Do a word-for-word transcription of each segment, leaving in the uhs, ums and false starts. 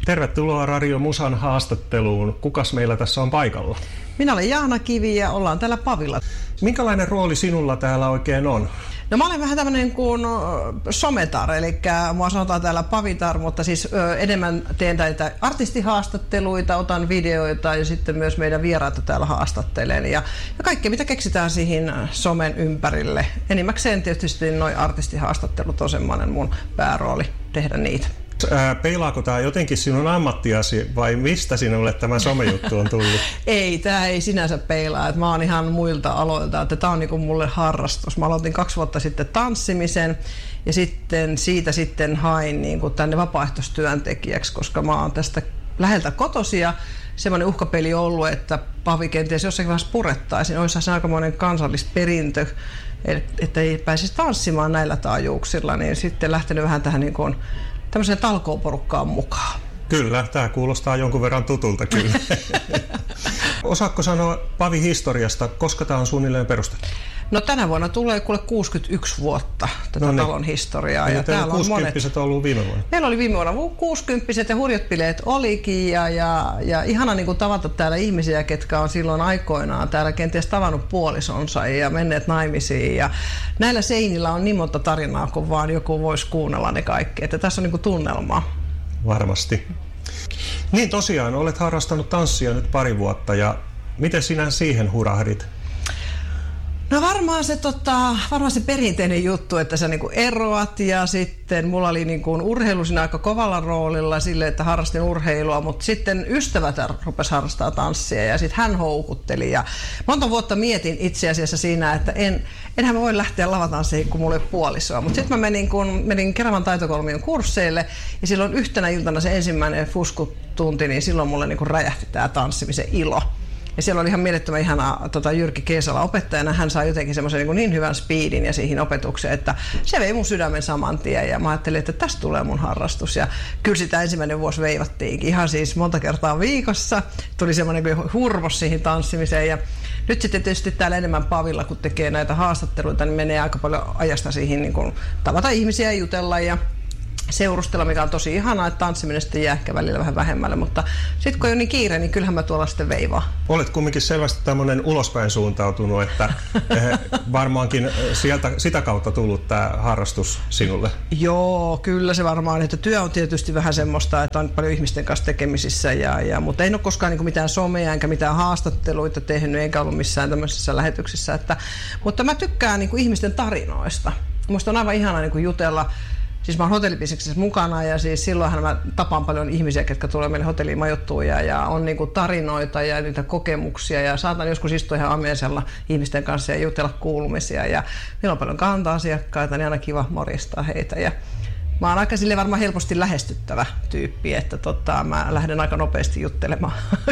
Tervetuloa Radio Musan haastatteluun. Kukas meillä tässä on paikalla? Minä olen Jaana Kivi ja ollaan täällä Pavilla. Minkälainen rooli sinulla täällä oikein on? No mä olen vähän tämmöinen kuin sometar, eli mua sanotaan täällä pavitar, mutta siis ö, enemmän teen näitä artistihaastatteluita, otan videoita ja sitten myös meidän vieraita täällä haastattelen. Ja, ja kaikkea mitä keksitään siihen somen ympärille. Enimmäkseen tietysti noi artistihaastattelut on semmoinen mun päärooli tehdä niitä. Peilaako tämä jotenkin sinun ammattiasi vai mistä sinulle tämä somejuttu on tullut? Ei, tämä ei sinänsä peilaa. Mä oon ihan muilta aloilta, että tämä on niinku mulle harrastus. Mä aloitin kaksi vuotta sitten tanssimisen ja sitten siitä sitten hain niinku tänne vapaaehtoistyöntekijäksi, koska mä oon tästä läheltä kotoisin ja semmoinen uhkapeli on ollut, että Pavi kenties jossakin vaiheessa purettaisiin. Olisi se aikamoinen kansallisperintö, että ei pääsisi tanssimaan näillä taajuuksilla, niin sitten lähtenyt vähän tähän niin kuin tämmöiseen talkooporukkaan mukaan. Kyllä, tämä kuulostaa jonkun verran tutulta kyllä. Osaatko sanoa Pavi historiasta, koska tämä on suunnilleen perustettu? No tänä vuonna tulee kuule kuusikymmentäyksi vuotta tätä no niin. talon historiaa. Ja täällä on kuusikymppiset ollut viime vuonna. Meillä oli viime vuonna kuusikymppiset ja hurjat bileet olikin ja, ja, ja ihana niin kuin tavata täällä ihmisiä, ketkä on silloin aikoinaan täällä kenties tavannut puolisonsa ja menneet naimisiin. Ja näillä seinillä on niin monta tarinaa, kun vaan joku voisi kuunnella ne kaikki. Että tässä on niin kuin tunnelmaa. Varmasti. Niin tosiaan, olet harrastanut tanssia nyt pari vuotta ja miten sinä siihen hurahdit? No varmaan se, tota, varmaan se perinteinen juttu, että sä niinku eroat ja sitten mulla oli niinku urheilu siinä aika kovalla roolilla sille, että harrastin urheilua, mutta sitten ystävät rupesi harrastaa tanssia ja sitten hän houkutteli ja monta vuotta mietin itse asiassa siinä, että en, enhän mä voi lähteä lavatanssiin, kun mulla ei ole puolisoa, mutta sitten mä menin, kun menin Keravan taitokolmion kursseille ja silloin yhtenä iltana se ensimmäinen fuskutunti, niin silloin mulle niinku räjähti tää tanssimisen ilo. Ja siellä oli ihan mielettömän ihana tota, Jyrki Keesala opettajana. Hän sai jotenkin semmoisen niin, niin hyvän speedin ja siihen opetukseen, että se vei mun sydämen saman tien. Ja mä ajattelin, että tästä tulee mun harrastus. Ja kyllä sitä ensimmäinen vuosi veivattiinkin. Ihan siis monta kertaa viikossa. Tuli semmoinen hurmos siihen tanssimiseen. Ja nyt sitten tietysti täällä enemmän Pavilla, kun tekee näitä haastatteluita, niin menee aika paljon ajasta siihen niin kuin, tavata ihmisiä ja jutella. Ja seurustella, mikä on tosi ihanaa, että tanssiminen sitten jää ehkä välillä vähän vähemmälle, mutta sitten kun ei ole niin kiire, niin kyllähän mä tuolla sitten veivaa. Olet kumminkin selvästi tämmöinen ulospäin suuntautunut, että varmaankin sieltä, sitä kautta tullut tämä harrastus sinulle. Joo, kyllä se varmaan, että työ on tietysti vähän semmoista, että on paljon ihmisten kanssa tekemisissä, ja, ja, mutta en ole koskaan niin kuin mitään somea enkä mitään haastatteluita tehnyt, enkä ollut missään tämmöisissä lähetyksissä, että, mutta mä tykkään niin kuin ihmisten tarinoista. Musta on aivan ihanaa niin kuin jutella. Siis mä oon hotellibisneksessä mukana ja siis silloinhan mä tapaan paljon ihmisiä, ketkä tulee meille hotelliin majoittua ja, ja on niinku tarinoita ja niitä kokemuksia ja saatan joskus istua ihan amiaisella ihmisten kanssa ja jutella kuulumisia ja meillä on paljon kanta-asiakkaita, niin aina kiva morjistaa heitä ja mä oon aika sille varmaan helposti lähestyttävä tyyppi, että tota, mä lähden aika nopeasti juttelemaan.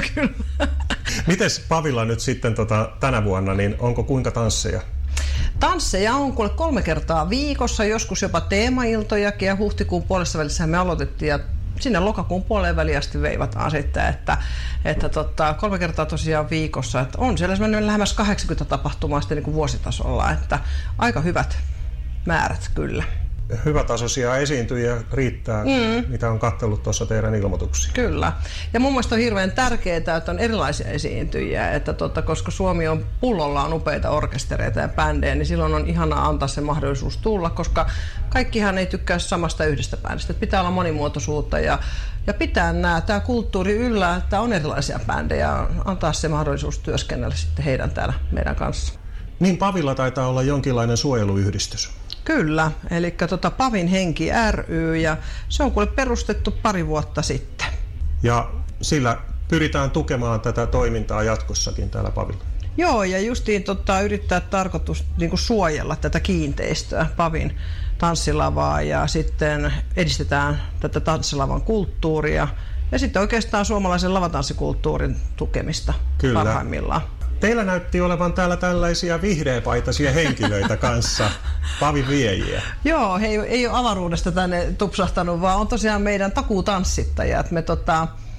Mites Pavilla nyt sitten tota, tänä vuonna, niin onko kuinka tansseja? Tansseja on kuule kolme kertaa viikossa, joskus jopa teemailtojakin ja huhtikuun puolessa välissä me aloitettiin ja sinne lokakuun puoleen väliin asti veivataan sitten, että, että tota, kolme kertaa tosiaan viikossa, että on siellä semmoinen lähemmäs kahdeksankymmentä tapahtumaa sitten niin kuin vuositasolla, että aika hyvät määrät kyllä. Hyvätasoisia esiintyjiä riittää, mm. mitä on katsellut tuossa teidän ilmoituksia. Kyllä. Ja mun mielestä on hirveän tärkeää, että on erilaisia esiintyjiä, että totta, koska Suomi on pullollaan upeita orkestereita ja bändejä, niin silloin on ihanaa antaa se mahdollisuus tulla, koska kaikkihan ei tykkää samasta yhdestä bändistä. Että pitää olla monimuotoisuutta ja, ja pitää nämä, tämä kulttuuri yllä, että on erilaisia bändejä, antaa se mahdollisuus työskennellä sitten heidän täällä meidän kanssa. Niin Pavilla taitaa olla jonkinlainen suojeluyhdistys. Kyllä, eli tota Pavin henki ry ja se on kuule perustettu pari vuotta sitten. Ja sillä pyritään tukemaan tätä toimintaa jatkossakin täällä Pavilla. Joo, ja justiin tota, yrittää tarkoitus niin kuin suojella tätä kiinteistöä, Pavin tanssilavaa ja sitten edistetään tätä tanssilavan kulttuuria ja sitten oikeastaan suomalaisen lavatanssikulttuurin tukemista Kyllä. parhaimmillaan. Teillä näytti olevan täällä tällaisia vihreäpaitaisia henkilöitä kanssa, Pavin viejiä. Joo, he ei, ei ole avaruudesta tänne tupsahtanut, vaan on tosiaan meidän takuutanssittajat. Me tota,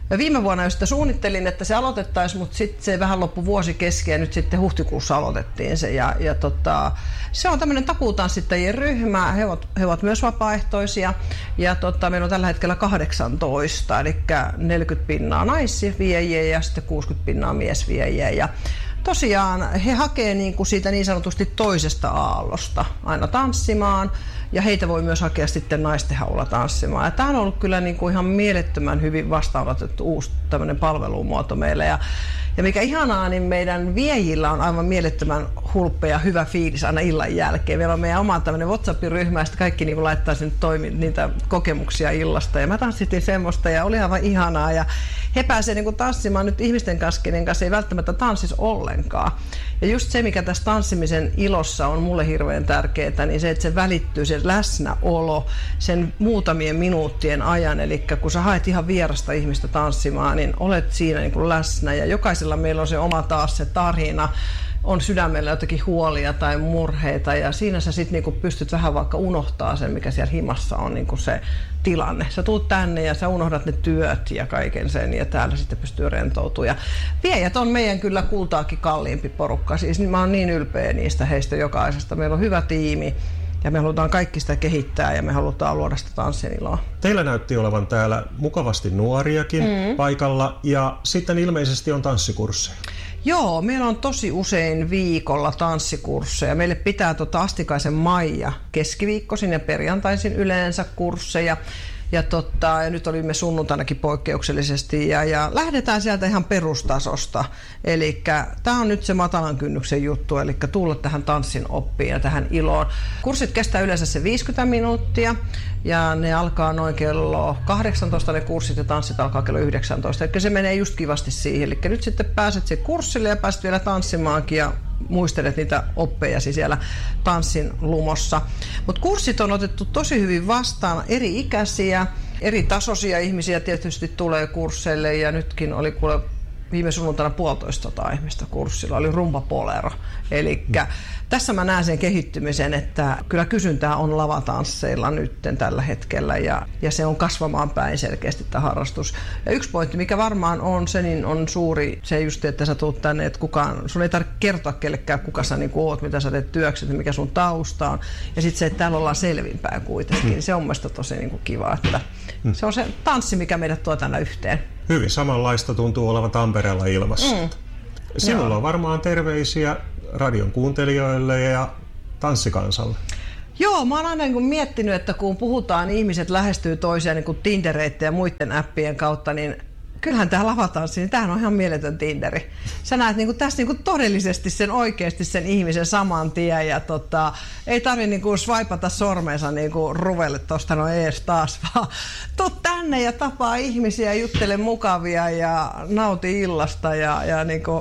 Ja viime vuonna jo sitä suunnittelin, että se aloitettaisiin, mutta sitten se vähän loppui vuosi kesken ja nyt sitten huhtikuussa aloitettiin se. Ja, ja tota, se on tämmöinen takuutanssittajien ryhmä, he ovat, he ovat myös vapaaehtoisia ja tota, meillä on tällä hetkellä kahdeksantoista, eli neljäkymmentä pinnaa naisviejiä ja sitten kuusikymmentä pinnaa miesviejiä. Ja tosiaan he hakee niin kuin siitä niin sanotusti toisesta aallosta aina tanssimaan ja heitä voi myös hakea sitten naisten haulla tanssimaan. Ja tämä on ollut kyllä niin kuin ihan mielettömän hyvin vastaanotettu uusi tämmöinen palvelumuoto meille. Ja, ja mikä ihanaa, niin meidän viejillä on aivan mielettömän hulpea ja hyvä fiilis aina illan jälkeen. Meillä on meidän oma tämmöinen WhatsApp-ryhmä ja sitten kaikki niin kuin laittaa sinne toimi, niitä kokemuksia illasta. Ja mä tanssittiin semmoista ja oli aivan ihanaa. Ja he pääsevät niin kuin tanssimaan nyt ihmisten kanssa, kenen kanssa ei välttämättä tanssisi ollenkaan. Ja just se, mikä tässä tanssimisen ilossa on mulle hirveän tärkeää, niin se, että se välittyy, se läsnäolo sen muutamien minuuttien ajan. Eli kun sä haet ihan vierasta ihmistä tanssimaan, niin olet siinä niin kuin läsnä. Ja jokaisella meillä on se oma taas se tarina, on sydämellä jotakin huolia tai murheita. Ja siinä sä sitten niin pystyt vähän vaikka unohtaa sen, mikä siellä himassa on niin kuin se tilanne. Sä tuut tänne ja sä unohdat ne työt ja kaiken sen ja täällä sitten pystyy rentoutumaan. Ja viejät on meidän kyllä kultaakin kalliimpi porukka. Siis mä oon niin ylpeä niistä heistä jokaisesta. Meillä on hyvä tiimi ja me halutaan kaikki sitä kehittää ja me halutaan luoda sitä tanssin iloa. Teillä näytti olevan täällä mukavasti nuoriakin mm. paikalla ja sitten ilmeisesti on tanssikursseja. Joo, meillä on tosi usein viikolla tanssikursseja. Meille pitää tota Astikaisen Maija keskiviikkoisin ja perjantaisin yleensä kursseja. Ja, totta, ja nyt olimme sunnuntainakin poikkeuksellisesti ja, ja lähdetään sieltä ihan perustasosta. Eli tämä on nyt se matalan kynnyksen juttu, eli tulla tähän tanssin oppiin ja tähän iloon. Kurssit kestää yleensä se viisikymmentä minuuttia ja ne alkaa noin kello kahdeksantoista ne kurssit ja tanssit alkaa kello yhdeksäntoista. Eli se menee just kivasti siihen. Eli nyt sitten pääset siihen kurssille ja pääset vielä tanssimaankin ja muistelet niitä oppejasi siellä tanssin lumossa. Mutta kurssit on otettu tosi hyvin vastaan, eri ikäisiä, eri tasoisia ihmisiä tietysti tulee kursseille ja nytkin oli kuule viime sunnuntaina puolitoista sataa ihmistä kurssilla, oli rumpapolero. Eli mm. tässä mä näen sen kehittymisen, että kyllä kysyntää on lavatansseilla nytten tällä hetkellä ja, ja se on kasvamaan päin selkeästi tämä harrastus. Ja yksi pointti, mikä varmaan on se, niin on suuri se just, että sä tuut tänne, että kukaan, sun ei tarvitse kertoa kellekään, kuka sä niin oot, mitä sä teet työksi, että mikä sun tausta on. Ja sitten se, että täällä ollaan selvinpäin kuitenkin, mm. se on mielestäni tosi niin kuin kiva, että mm. se on se tanssi, mikä meidät tuo tänne yhteen. Hyvin samanlaista tuntuu olevan Tampereella ilmassa. Mm. Sinulla Joo. on varmaan terveisiä radion kuuntelijoille ja tanssikansalle. Joo, mä oon aina niin kuin miettinyt, että kun puhutaan, ihmiset lähestyy toisiaan niin kuin Tindereiden ja muiden appien kautta, niin kyllähän tämä lavatanssi, niin tämähän on ihan mieletön Tinderi. Sä näet niin kuin tässä niin kuin todellisesti sen oikeasti sen ihmisen saman tien ja tota, ei tarvitse niin kuin swipata sormensa niin kuin ruvelle tuosta no ees taas, vaan tuu tänne ja tapaa ihmisiä, juttele mukavia ja nauti illasta ja, ja niin kuin,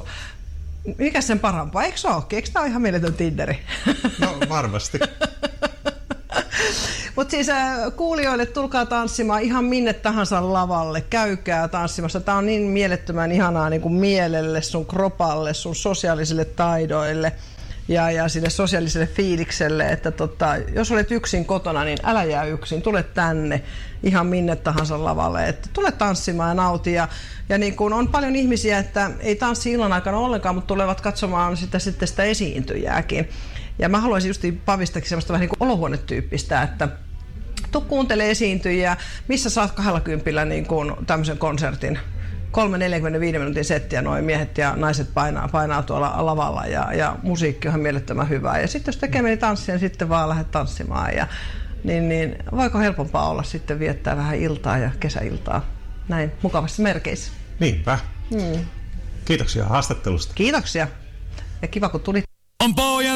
mikä sen parampaa? Eikö se olekin? Eikö tämä ole ihan mieletön Tinderi? No varmasti. Mutta siis kuulijoille tulkaa tanssimaan ihan minne tahansa lavalle, käykää tanssimassa. Tämä on niin mielettömän ihanaa niin kuin mielelle, sun kropalle, sun sosiaalisille taidoille ja, ja sille sosiaaliselle fiilikselle, että tota, jos olet yksin kotona, niin älä jää yksin, tule tänne ihan minne tahansa lavalle, että tule tanssimaan ja nauti. Ja, ja niin kuin on paljon ihmisiä, että ei tanssi illan aikana ollenkaan, mutta tulevat katsomaan sitä, sitten sitä esiintyjääkin. Ja mä haluaisin just Pavistakin semmoista vähän niin kuin olohuonetyyppistä, että tuu kuuntele esiintyjiä, missä saat kahdellakymmenellä niin kuin tämmöisen konsertin. kolme neljäkymmentäviisi minuutin settiä, noin miehet ja naiset painaa, painaa tuolla lavalla ja, ja musiikki on ihan mielettömän hyvää. Ja sitten jos tekee meni tanssia, niin sitten vaan lähdet tanssimaan. Ja, niin, niin voiko helpompaa olla sitten viettää vähän iltaa ja kesäiltaa näin mukavassa merkeissä. Niinpä. Hmm. Kiitoksia haastattelusta. Kiitoksia ja kiva kun tulit. On